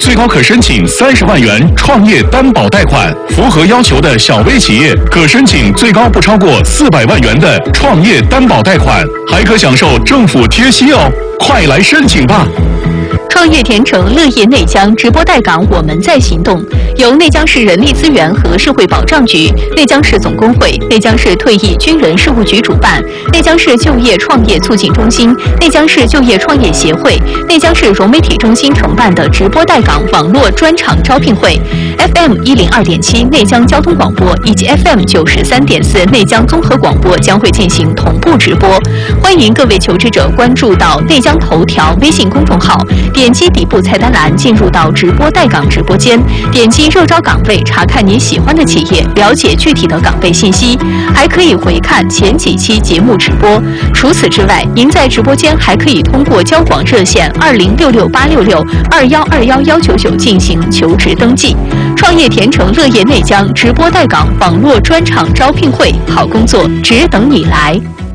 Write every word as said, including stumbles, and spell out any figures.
最高可申请三十万元创业担保贷款，符合要求的小微企业可申请最高不超过四百万元的创业担保贷款，还可享受政府贴息哦！快来申请吧！ 创业甜城乐业内江直播带岗，我们在行动。由内江市人力资源和社会保障局、内江市总工会、内江市退役军人事务局主办，内江市就业创业促进中心、内江市就业创业协会、内江市融媒体中心承办的直播带岗网络专场招聘会 ，F M 一零二点七内江交通广播以及 F M 九十三点四内江综合广播将会进行同步直播。欢迎各位求职者关注到内江头条微信公众号，点击底部菜单栏进入到直播带岗直播间，点击热招岗位，查看你喜欢的企业，了解具体的岗位信息，还可以回看前几期节目直播。除此之外，您在直播间还可以通过交广热线二零六六八六六二幺二幺幺九九进行求职登记。创业甜城乐业内江直播带岗网络专场招聘会，好工作只等你来。